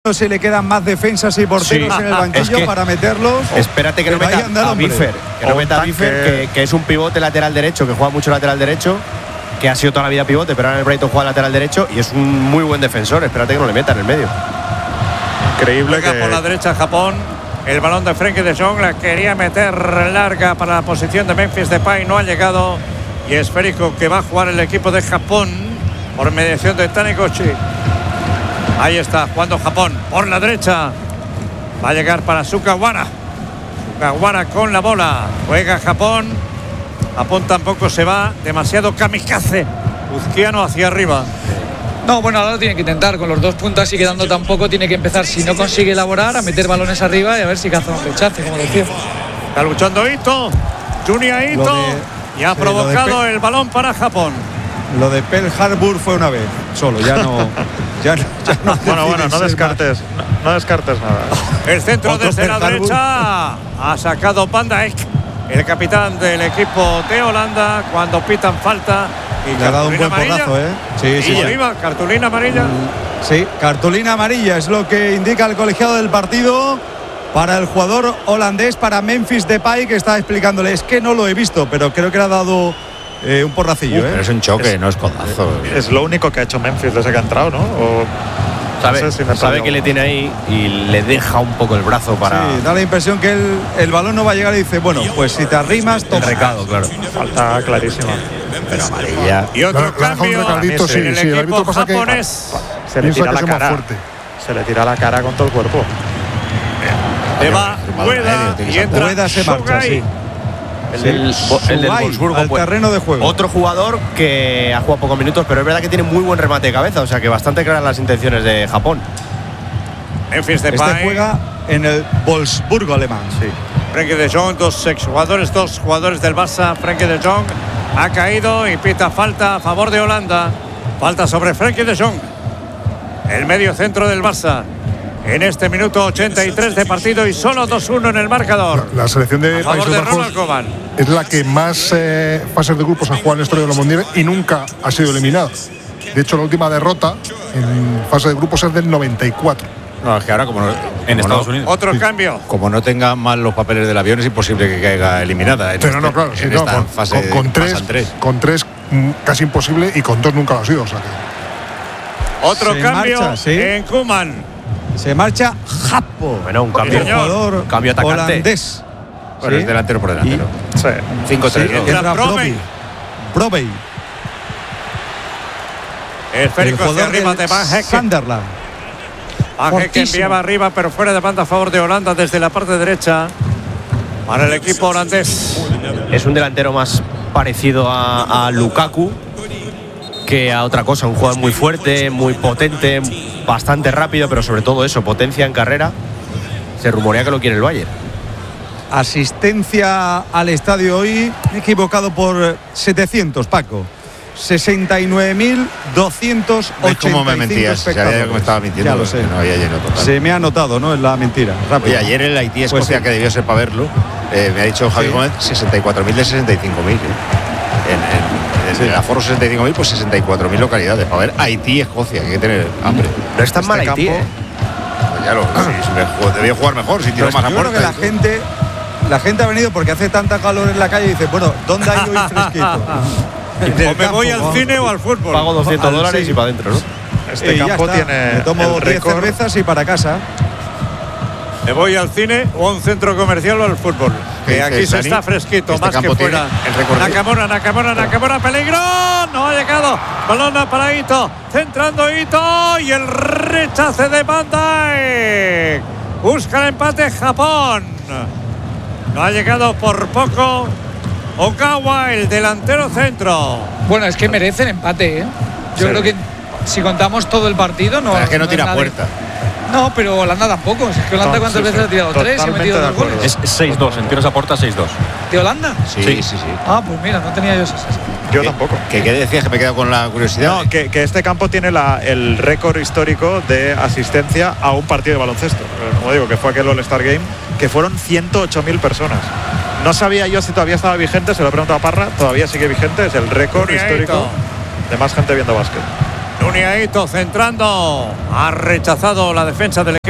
viendo si le quedan más defensas y porteros en el banquillo para meterlos. Espérate que no meta a Biffer. Que no meta a Biffer, que es un pivote lateral derecho, que juega mucho lateral derecho, que ha sido toda la vida pivote, pero ahora en el Brighton juega lateral derecho y es un muy buen defensor. Espérate que no le meta en el medio. Increíble que por la derecha Japón. El balón de Frenkie de Jong la quería meter larga para la posición de Memphis Depay, no ha llegado. Y esférico que va a jugar el equipo de Japón por mediación de Taniguchi. Ahí está jugando Japón por la derecha. Va a llegar para Sugawara. Sugawara con la bola. Juega Japón. Japón tampoco se va. Demasiado kamikaze. Uzquiano hacia arriba. No, bueno, ahora lo tiene que intentar. Con los 2 puntos y quedando tan poco, tiene que empezar, si no consigue elaborar, a meter balones arriba y a ver si caza un rechace, como decía. Está luchando Ito. Junior Ito. Y ha provocado el balón para Japón. Lo de Pearl Harbor fue una vez solo, ya no. Bueno, no descartes nada. El centro desde la derecha ha sacado Van Dijk, el capitán del equipo de Holanda, cuando pitan falta. Y le ha dado un buen porrazo, Sí. Arriba, cartulina amarilla. Sí, cartulina amarilla es lo que indica el colegiado del partido para el jugador holandés, para Memphis Depay, que está explicándole, es que no lo he visto, pero creo que le ha dado un porracillo. Pero es un choque, no es codazo. Es lo único que ha hecho Memphis desde que ha entrado, ¿no? Sabe que le tiene ahí y le deja un poco el brazo para… Sí, da la impresión que el balón no va a llegar y dice, bueno, pues si te arrimas, el recado, claro. Falta clarísima. Pero amarilla. Y otro cambio en el equipo japonés. Se le tira la cara. Se le tira la cara con todo el cuerpo. Le va Ueda y entra Ueda, se marcha, sí. El del Wolfsburgo, al terreno de juego. Otro jugador que ha jugado pocos minutos, pero es verdad que tiene muy buen remate de cabeza, o sea que bastante claras las intenciones de Japón. Memphis Depay. Este juega en el Wolfsburgo alemán. Sí. Frenkie de Jong, dos jugadores del Barça. Frenkie de Jong ha caído y pita falta a favor de Holanda. Falta sobre Frenkie de Jong, el medio centro del Barça. En este minuto 83 de partido y solo 2-1 en el marcador. La selección de Países Bajos es la que más fases de grupos ha jugado en la historia de los mundiales y nunca ha sido eliminada. De hecho, la última derrota en fase de grupos es del 94. No, es que ahora como en Estados Unidos. Otro cambio. Como no tenga mal los papeles del avión, es imposible que caiga eliminada. Pero no, claro, con tres casi imposible y con 2 nunca lo ha sido. O sea que… Otro cambio marcha, ¿sí? en Koeman. Se marcha Japo. Bueno, un cambio, jugador cambio atacante. holandés. Bueno, es delantero por delantero. 5-3. Entra Brobbey. Esférico hacia arriba de Van Hekken. Sunderland. Van Hekken enviaba arriba, pero fuera de banda a favor de Holanda desde la parte derecha para el equipo holandés. Es un delantero más parecido a Lukaku que a otra cosa, un jugador muy fuerte, muy potente, bastante rápido, pero sobre todo eso, potencia en carrera. Se rumorea que lo quiere el Bayern. Asistencia al estadio hoy, equivocado por 700, Paco. 69.285. ¿Ves cómo me mentías? Sabía que me estaba mintiendo. Ya lo sé. No había lleno total. Se me ha notado, ¿no? Es la mentira. Rápido. Oye, ayer el Haití-Escocia, sí, que debió ser para verlo, me ha dicho Javi Gómez 64.000 de 65.000. En el aforo 65.000, pues 64.000 localidades. Para ver Haití-Escocia, hay que tener hambre. No es tan mal Haití, Pues ya lo debió jugar mejor, si tiró más a yo creo puerta. que la gente ha venido porque hace tanta calor en la calle y dice, bueno, ¿dónde hay hoy fresquito? O me voy al cine o al fútbol. Pago $200 y para adentro, ¿no? Este campo tiene. Me tomo 10 cervezas y para casa. Me voy al cine o a un centro comercial o al fútbol. Que aquí se está fresquito, más que fuera. Nakamura, peligro. No ha llegado. Balón para Ito. Centrando Ito. Y el rechace de Van Dijk. Busca el empate Japón. No ha llegado por poco Okawa, el delantero centro. Bueno, es que merecen empate, ¿eh? Yo creo que si contamos todo el partido no. Pero es que no tira es puerta. No, pero Holanda tampoco. Es que Holanda, ¿cuántas veces ha tirado? 3 y ha metido 2 goles. Es 6-2, en tiros a puerta 6-2. ¿De Holanda? Sí. Ah, pues mira, no tenía yo esas. Yo tampoco. ¿Qué decías? Que me he quedado con la curiosidad. No, que este campo tiene el récord histórico de asistencia a un partido de baloncesto. Como digo, que fue aquel All-Star Game, que fueron 108.000 personas. No sabía yo si todavía estaba vigente, se lo he preguntado a Parra, todavía sigue vigente, es el récord histórico de más gente viendo básquet. Nuniaito centrando, ha rechazado la defensa del equipo.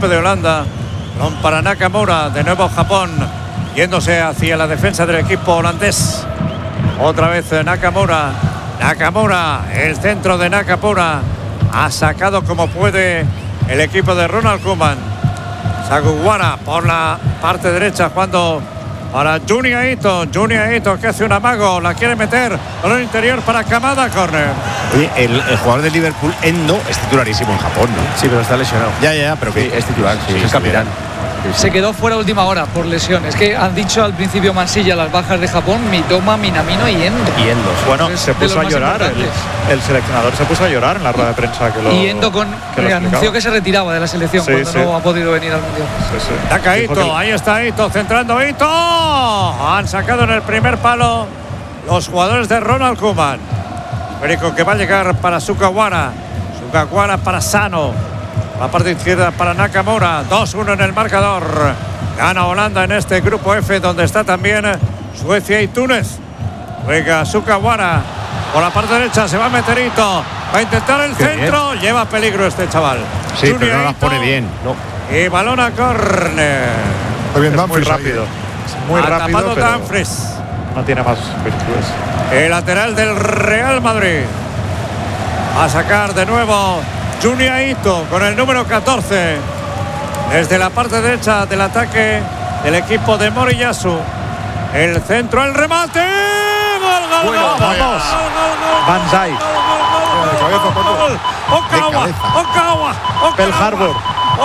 equipo de Holanda. Balón para Nakamura, de nuevo Japón, yéndose hacia la defensa del equipo holandés. Otra vez Nakamura. Nakamura, el centro de Nakamura. Ha sacado como puede el equipo de Ronald Koeman. Sugawara por la parte derecha, jugando para Junya Ito. Junya Ito que hace un amago, la quiere meter por el interior para Kamada, córner. Oye, el jugador de Liverpool, Endo, es titularísimo en Japón, ¿no? Sí, pero está lesionado. Ya, pero sí, es titular, sí, es el capitán. Se quedó fuera a última hora por lesiones. Que han dicho al principio Mansilla las bajas de Japón: Mitoma, Minamino y Endo. Y Endo. Bueno, Es se de puso los a más llorar. importantes. El seleccionador se puso a llorar en la rueda de prensa que lo. Y Endo que lo anunció explicaba. que se retiraba de la selección Sí, cuando sí. no ha podido venir al mundial. Sí. Saca Dijo Ito, que- ahí está Ito, centrando Ito. Han sacado en el primer palo los jugadores de Ronald Koeman. Perico que va a llegar para Sugawara. Sugawara para Sano. La parte izquierda para Nakamura. 2-1 en el marcador. Gana Holanda en este grupo F, donde está también Suecia y Túnez. Juega Sugawara. Por la parte derecha se va a meter Ito. Va a intentar el centro. Lleva peligro este chaval. Sí, pero Junya no las Ito. pone bien. No. Y balón a córner. Está bien, Es muy Dumfries ahí. rápido. Es muy Ha rápido, tapado pero Dumfries. no tiene más virtudes. El lateral del Real Madrid. A sacar de nuevo Junya Ito con el número 14. Desde la parte derecha del ataque del equipo de Moriyasu. El centro, el remate. ¡Gol, Bueno, vamos. Banzai. De cabeza, Paco. Okawa. Pearl Harbor.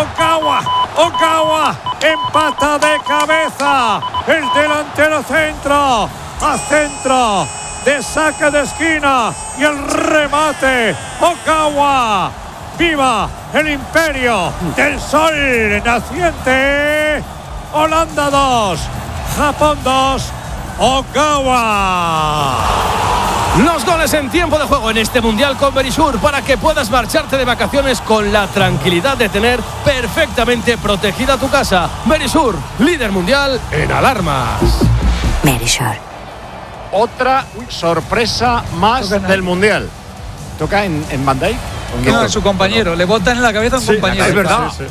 Okawa. Empata de cabeza. El delantero centro. A centro. De saque de esquina. Y el remate. Okawa. ¡Viva el imperio del sol naciente! Holanda 2, Japón 2, Okawa. Los goles en tiempo de juego en este Mundial con Verisur para que puedas marcharte de vacaciones con la tranquilidad de tener perfectamente protegida tu casa. Verisur, líder mundial en alarmas. Verisur. Otra sorpresa más del Mundial. ¿Toca en Bandai? No, a su compañero. Le botan en la cabeza a un compañero. Es verdad. Sí.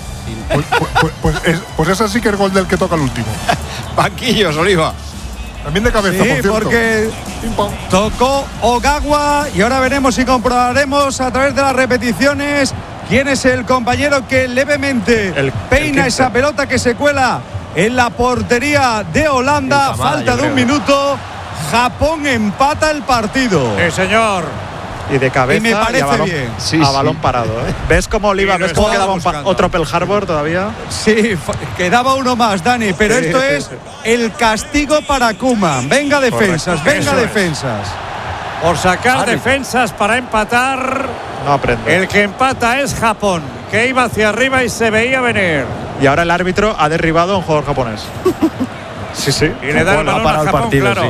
Pues ese sí que es gol del que toca el último. Banquillos, Oliva. También de cabeza, Sí, por cierto. porque Pim, pam. tocó Ogawa y ahora veremos y comprobaremos a través de las repeticiones quién es el compañero que levemente El peina 15. esa pelota que se cuela en la portería de Holanda. El Kamada, Falta yo de un creo. minuto. Japón empata el partido. Sí, señor. Y de cabeza Y me parece a balón, bien. Sí, a sí. balón parado. ¿Ves cómo Oliva? Y lo ¿Ves cómo estaba quedaba buscando. otro Pearl Harbor todavía? Sí, quedaba uno más, Dani, pero Sí, esto sí, es sí. el castigo para Koeman. Venga defensas, Correcto. venga Eso es. defensas. Por sacar defensas para empatar. No aprende. El que empata es Japón, que iba hacia arriba y se veía venir. Y ahora el árbitro ha derribado a un jugador japonés. Sí. Y le da el Bueno, ha balón a parado el Japón, partido, claro. sí.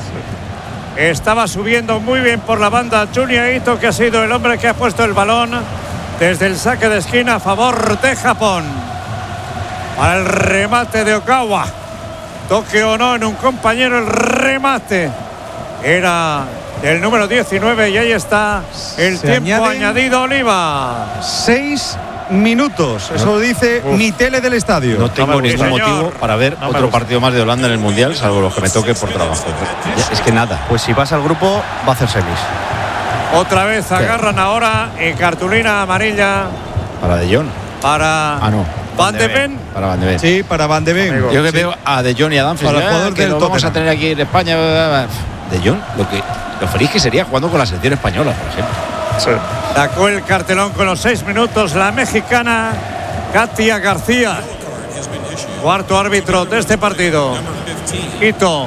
Estaba subiendo muy bien por la banda Junya Ito, que ha sido el hombre que ha puesto el balón desde el saque de esquina a favor de Japón. Para el remate de Okawa. Toque o no en un compañero, el remate era del número 19 y ahí está el Se tiempo añaden añadido, Oliva. 6 minutos, eso lo dice mi tele del estadio. No tengo me gusta. ningún Señor. motivo para ver No me otro gusta. partido más de Holanda en el Mundial, salvo los que me toque por trabajo. Ya, es que nada. Pues si pasa al grupo, va a hacer semis. Otra vez agarran ahora en cartulina amarilla Para De Jong. para No. Van de Ven. Para Van de Ven. Sí, para Van de Ven. Amigo. Yo que Sí. veo a De Jong y a Dumfries, Para el jugador que del lo vamos a Tottenham. tener aquí en España. De Jong, lo feliz que sería jugando con la selección española, por ejemplo. Sí. Sacó el cartelón con los 6 minutos la mexicana Katia García. Cuarto árbitro de este partido. Ito.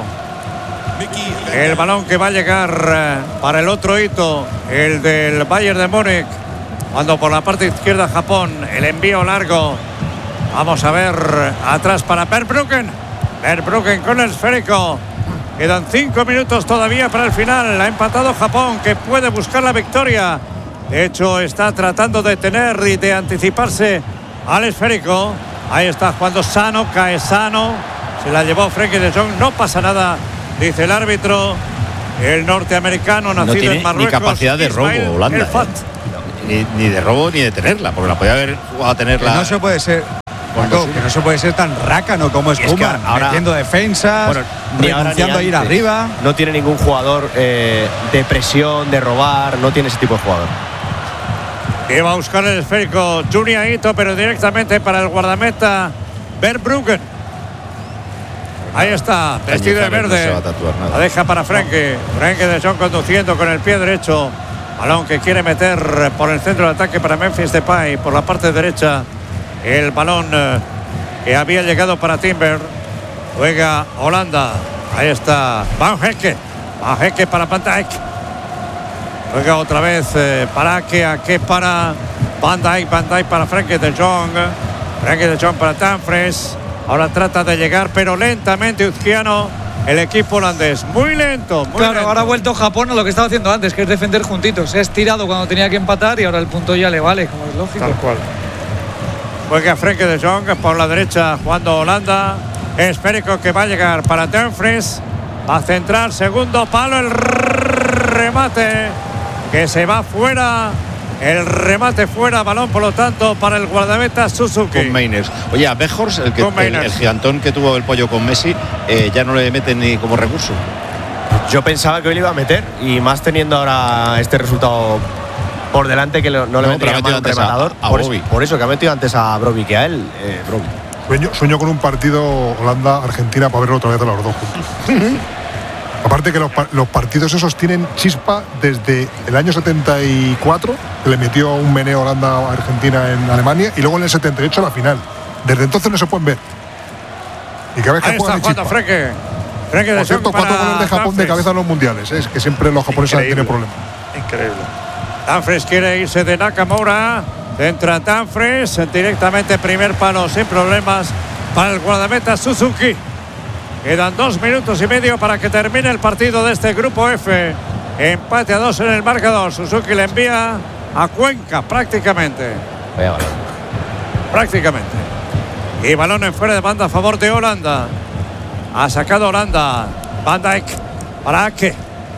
El balón que va a llegar para el otro Ito, el del Bayern de Múnich. Cuando por la parte izquierda Japón, el envío largo. Vamos a ver atrás para Verbruggen. Verbruggen con el esférico. Quedan 5 minutos todavía para el final. Ha empatado Japón, que puede buscar la victoria. De hecho, está tratando de tener y de anticiparse al esférico. Ahí está jugando Sano, cae Sano. Se la llevó Frenkie de Jong. No pasa nada, dice el árbitro. El norteamericano nacido No tiene en Marruecos. ni capacidad de robo Ismail Holanda. El Fat. Ni de robo ni de tenerla, porque la podía haber jugado a Que tenerla. no se puede ser. Paco, que no se puede ser tan rácano como es Koeman, metiendo defensas, renunciando a ir arriba. No tiene ningún jugador de presión, de robar, no tiene ese tipo de jugador. Iba a buscar el esférico Juni Aito, pero directamente para el guardameta Verbruggen. Ahí está, vestido de verde. La deja para Frenkie. Frenkie de Jong conduciendo con el pie derecho. Balón que quiere meter por el centro de ataque para Memphis Depay. Por la parte derecha, el balón que había llegado para Timber. Juega Holanda. Ahí está Van Hecke. Van Hecke para Van Dijk. Juega otra vez para Ake para Van Dijk para Frenkie de Jong. Frenkie de Jong para Dumfries. Ahora trata de llegar, pero lentamente Uzquiano, el equipo holandés. Muy lento, muy lento. Ahora ha vuelto Japón a lo que estaba haciendo antes, que es defender juntitos. Se ha estirado cuando tenía que empatar y ahora el punto ya le vale, como es lógico. Tal cual. Juega Frenkie de Jong por la derecha, jugando Holanda. Esférico que va a llegar para Dumfries. Va a centrar, segundo palo, el remate que se va fuera. El remate fuera, balón por lo tanto para el guardameta Suzuki. Con Mainers. Oye, a Weghorst, el gigantón que tuvo el pollo con Messi, ya no le meten ni como recurso. Yo pensaba que hoy le iba a meter, y más teniendo ahora este resultado por delante, que no le metería más un rematador. Por eso que ha metido antes a Brobbey que a él. Sueño con un partido Holanda-Argentina para verlo otra vez a los dos juntos. Aparte que los partidos esos tienen chispa desde el año 74, que le metió un meneo Holanda a Argentina en Alemania, y luego en el 78 la final. Desde entonces no se pueden ver. Y cada vez que juegan de chispa. Frenkie Por cierto, 4 goles de Japón de cabeza en los mundiales. Es que siempre los japoneses han tenido problemas. Increíble. Dumfries quiere irse de Nakamura. Entra Dumfries directamente, primer palo sin problemas para el guardameta Suzuki. Quedan 2 minutos y medio para que termine el partido de este grupo F. Empate a 2 en el marcador. Suzuki le envía a Cuenca prácticamente. Prácticamente. Y balón en fuera de banda a favor de Holanda. Ha sacado Holanda. Van Dijk para Ake.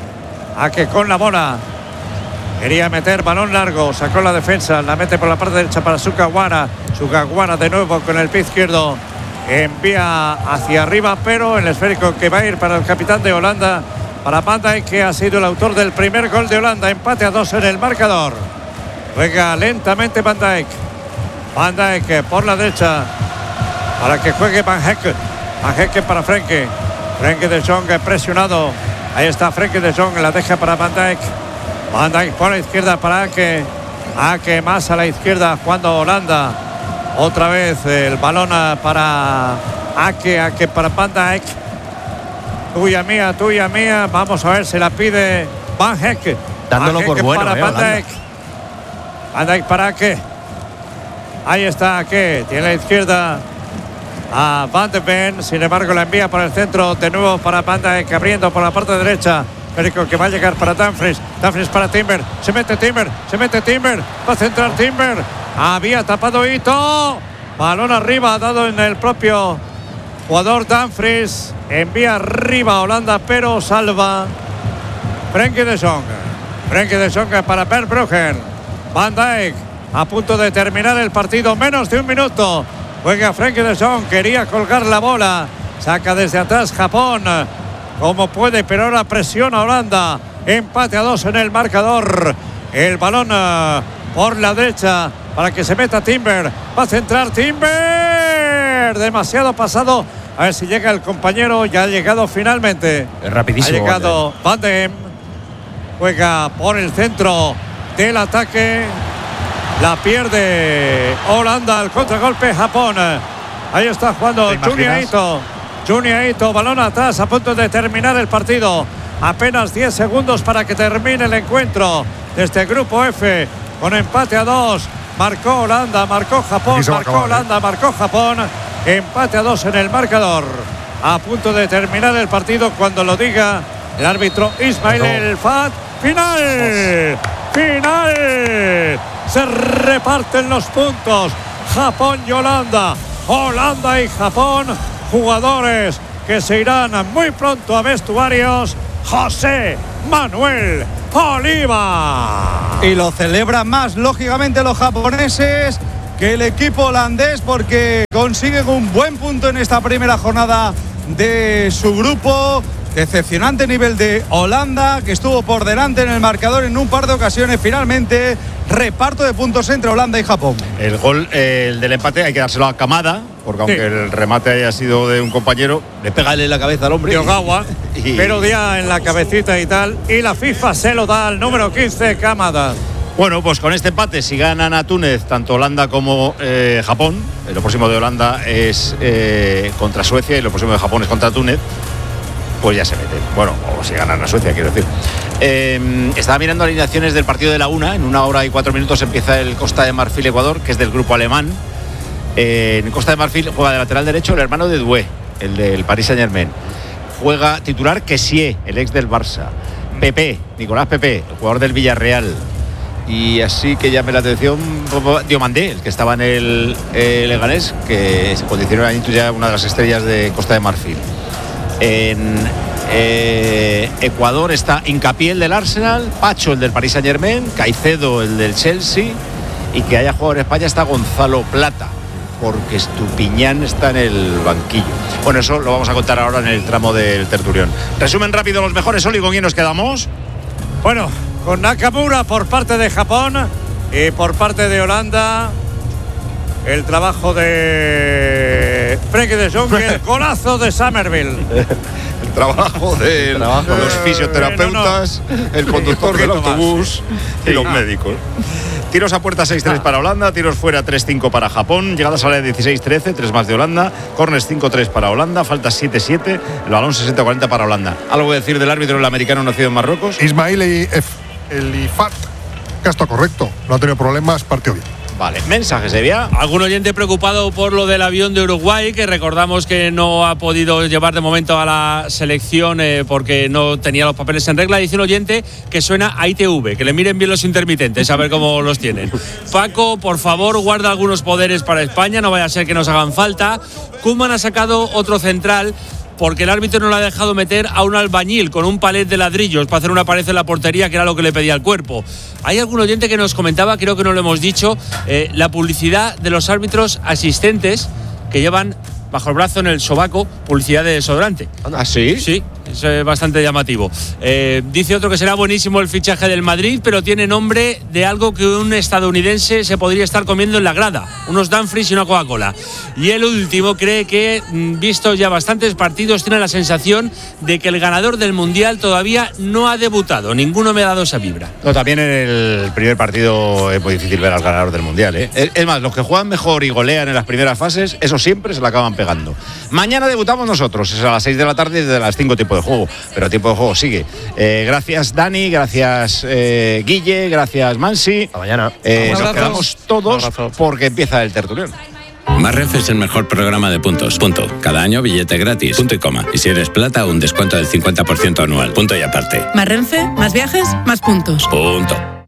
Ake con la bola. Quería meter balón largo. Sacó la defensa. La mete por la parte derecha para Sugawara. Sugawara de nuevo con el pie izquierdo. Envía hacia arriba, pero el esférico que va a ir para el capitán de Holanda, para Van Dijk, que ha sido el autor del primer gol de Holanda. Empate a 2 en el marcador. Juega lentamente Van Dijk. Van Dijk por la derecha para que juegue Van Hecke. Van Hecke para Frenkie. Frenkie de Jong presionado. Ahí está Frenkie de Jong, la deja para Van Dijk. Van Dijk por la izquierda para Ake. Ake más a la izquierda jugando Holanda. Otra vez el balón para Ake para Van Dijk. Tuya mía. Vamos a ver, se la pide Van Hecke. Dándolo por bueno, para Van Dijk. Van Dijk para Ake. Ahí está Ake. Tiene la izquierda a Van de Ven. Sin embargo, la envía por el centro. De nuevo para Van Dijk, abriendo por la parte derecha. Perico que va a llegar para Dumfries. Dumfries para Timber. Se mete Timber. Va a centrar Timber. Había tapado Ito. Balón arriba, dado en el propio jugador Dumfries. Envía arriba a Holanda, pero salva Frenkie de Jong. Frenkie de Jong para Verbruggen. Van Dijk a punto de terminar el partido. Menos de un minuto. Juega Frenkie de Jong. Quería colgar la bola. Saca desde atrás Japón como puede, pero ahora presiona Holanda. Empate a 2 en el marcador. El balón por la derecha para que se meta Timber. Va a centrar Timber. Demasiado pasado. A ver si llega el compañero. Ya ha llegado finalmente. Es rapidísimo. Ha llegado Van de Ven. Juega por el centro del ataque. La pierde Holanda. El contragolpe Japón. Ahí está jugando Juni Aito, balón atrás, a punto de terminar el partido. Apenas 10 segundos para que termine el encuentro de este grupo F. Con empate a 2. Marcó Holanda, marcó Japón, marcó Holanda, marcó Japón. Empate a 2 en el marcador. A punto de terminar el partido cuando lo diga el árbitro Ismail El Fat. ¡Final! ¡Final! Se reparten los puntos. Japón y Holanda. Holanda y Japón. Jugadores que se irán muy pronto a vestuarios. José Manuel Oliva. Y lo celebran más, lógicamente, los japoneses. que el equipo holandés, porque consigue un buen punto en esta primera jornada de su grupo. Decepcionante nivel de Holanda, que estuvo por delante en el marcador en un par de ocasiones. Finalmente, reparto de puntos entre Holanda y Japón. El gol, el del empate, hay que dárselo a Kamada, porque aunque el remate haya sido de un compañero, le pega en la cabeza al hombre. Yogawa, pero día en la cabecita y tal. Y la FIFA se lo da al número 15, Kamada. Bueno, pues con este empate, si ganan a Túnez, tanto Holanda como Japón, lo próximo de Holanda es contra Suecia y lo próximo de Japón es contra Túnez, pues ya se meten. Bueno, o si ganan a Suecia, quiero decir. Estaba mirando alineaciones del partido de la 1. En 1 hora y 4 minutos empieza el Costa de Marfil-Ecuador, que es del grupo alemán. En Costa de Marfil juega de lateral derecho el hermano de Doué, el del Paris Saint-Germain. Juega titular Kessié, el ex del Barça. Pepe, Nicolás Pepe, el jugador del Villarreal. Y así que llame la atención Diomandé, el que estaba en el Leganés, que se posicionó en ya una de las estrellas de Costa de Marfil. En Ecuador está Hincapié, el del Arsenal, Pacho, el del Paris Saint-Germain, Caicedo, el del Chelsea, y que haya jugado en España está Gonzalo Plata, porque Estupiñán está en el banquillo. Bueno, eso lo vamos a contar ahora en el tramo del tertulión. Resumen rápido los mejores, Oli, ¿con quién nos quedamos? Bueno, con Nakamura por parte de Japón y por parte de Holanda el trabajo de Frenkie de Jong y el golazo de Somerville. El trabajo de los fisioterapeutas, el conductor del autobús y los médicos. Tiros a puerta 6-3 para Holanda, tiros fuera 3-5 para Japón, llegadas a la 16-13, 3 más de Holanda, corners 5-3 para Holanda, faltas 7-7, el balón 60-40 para Holanda. ¿Algo que decir del árbitro, el americano nacido en Marruecos? Ismail Elifat, que está correcto, no ha tenido problemas, partió bien. Vale, mensajes, Evia. Algún oyente preocupado por lo del avión de Uruguay, que recordamos que no ha podido llevar de momento a la selección porque no tenía los papeles en regla. Dice un oyente que suena a ITV, que le miren bien los intermitentes, a ver cómo los tienen. Paco, por favor, guarda algunos poderes para España, no vaya a ser que nos hagan falta. Koeman ha sacado otro central, porque el árbitro no le ha dejado meter a un albañil con un palet de ladrillos para hacer una pared en la portería, que era lo que le pedía el cuerpo. Hay algún oyente que nos comentaba, creo que no lo hemos dicho, la publicidad de los árbitros asistentes que llevan bajo el brazo, en el sobaco, publicidad de desodorante. ¿Ah, sí? Sí, es bastante llamativo. Dice otro que será buenísimo el fichaje del Madrid, pero tiene nombre de algo que un estadounidense se podría estar comiendo en la grada, unos Dumfries y una Coca-Cola. Y el último cree que, visto ya bastantes partidos, tiene la sensación de que el ganador del Mundial todavía no ha debutado. Ninguno me ha dado esa vibra. No, también en el primer partido es muy difícil ver al ganador del Mundial, ¿eh? Es más, los que juegan mejor y golean en las primeras fases, eso siempre se la acaban pegando. Mañana debutamos nosotros, es a las 6 de la tarde desde las 5 tiempo de juego, pero tiempo de juego sigue. Gracias Dani, gracias Guille, gracias Mansi. Hasta mañana. Nos quedamos todos porque empieza el tertulión. Más Renfe es el mejor programa de puntos. Punto. Cada año billete gratis. Punto y coma. Y si eres plata, un descuento del 50% anual. Punto y aparte. Más Renfe, más viajes, más puntos. Punto.